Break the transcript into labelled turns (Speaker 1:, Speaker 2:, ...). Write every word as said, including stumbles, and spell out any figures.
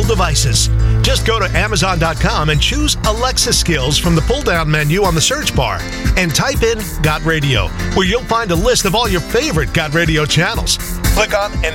Speaker 1: devices. Just go to amazon dot com and choose Alexa Skills from the pull-down menu on the search bar and type in Got Radio, where you'll find a list of all your favorite Got Radio channels. Click on and